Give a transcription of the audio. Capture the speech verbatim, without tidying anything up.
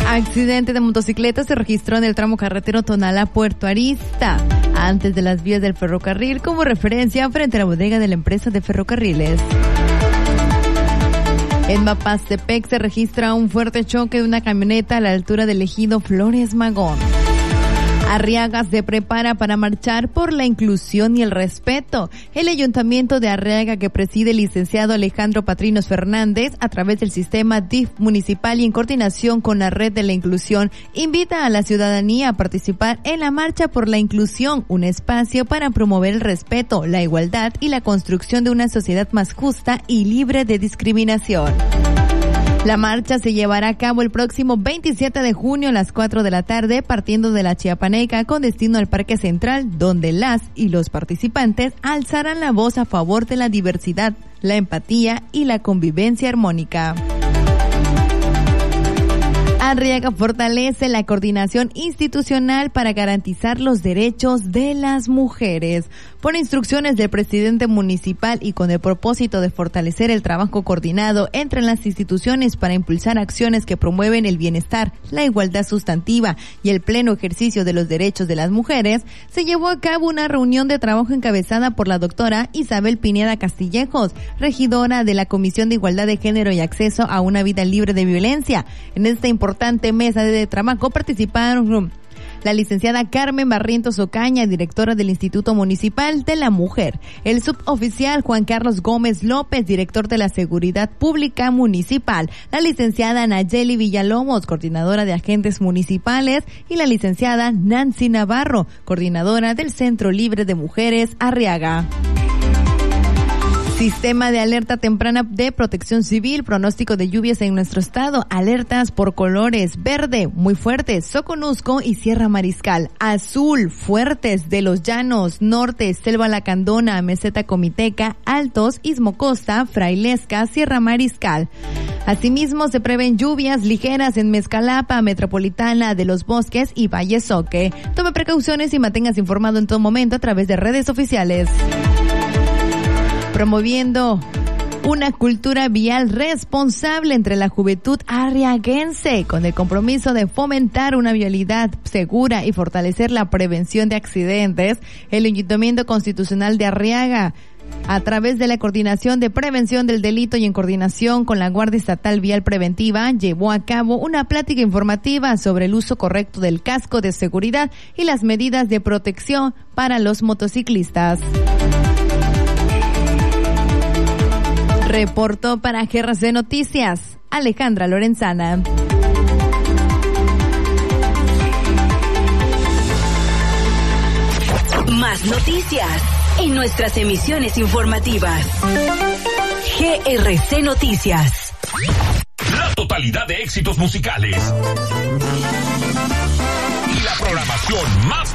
Accidente de motocicleta se registró en el tramo carretero Tonalá-Puerto Arista, antes de las vías del ferrocarril, como referencia frente a la bodega de la empresa de ferrocarriles. En Mapastepec se registra un fuerte choque de una camioneta a la altura del ejido Flores Magón. Arriaga se prepara para marchar por la inclusión y el respeto. El Ayuntamiento de Arriaga, que preside el licenciado Alejandro Patrinos Fernández, a través del sistema D I F municipal y en coordinación con la Red de la Inclusión, invita a la ciudadanía a participar en la Marcha por la Inclusión, un espacio para promover el respeto, la igualdad y la construcción de una sociedad más justa y libre de discriminación. La marcha se llevará a cabo el próximo veintisiete de junio a las cuatro de la tarde, partiendo de la Chiapaneca con destino al Parque Central, donde las y los participantes alzarán la voz a favor de la diversidad, la empatía y la convivencia armónica. Arriaga fortalece la coordinación institucional para garantizar los derechos de las mujeres. Por instrucciones del presidente municipal y con el propósito de fortalecer el trabajo coordinado entre las instituciones para impulsar acciones que promueven el bienestar, la igualdad sustantiva y el pleno ejercicio de los derechos de las mujeres, se llevó a cabo una reunión de trabajo encabezada por la doctora Isabel Pineda Castillejos, regidora de la Comisión de Igualdad de Género y Acceso a una Vida Libre de Violencia. En esta importante mesa de trabajo participaron la licenciada Carmen Barrientos Ocaña, directora del Instituto Municipal de la Mujer, el suboficial Juan Carlos Gómez López, director de la Seguridad Pública Municipal, la licenciada Nayeli Villalobos, coordinadora de agentes municipales, y la licenciada Nancy Navarro, coordinadora del Centro Libre de Mujeres Arriaga. Sistema de alerta temprana de protección civil, pronóstico de lluvias en nuestro estado, alertas por colores: verde, muy fuertes, Soconusco y Sierra Mariscal; azul, fuertes, de los Llanos, norte, Selva Lacandona, Meseta Comiteca, Altos, Istmo Costa, Frailesca, Sierra Mariscal. Asimismo, se prevén lluvias ligeras en Mezcalapa, Metropolitana de los Bosques y Valle Soque. Tome precauciones y manténgase informado en todo momento a través de redes oficiales. Promoviendo una cultura vial responsable entre la juventud arriaguense, con el compromiso de fomentar una vialidad segura y fortalecer la prevención de accidentes, el Ayuntamiento Constitucional de Arriaga, a través de la Coordinación de Prevención del Delito y en coordinación con la Guardia Estatal Vial Preventiva, llevó a cabo una plática informativa sobre el uso correcto del casco de seguridad y las medidas de protección para los motociclistas. Reportó para G R C Noticias, Alejandra Lorenzana. Más noticias en nuestras emisiones informativas. G R C Noticias. La totalidad de éxitos musicales y la programación más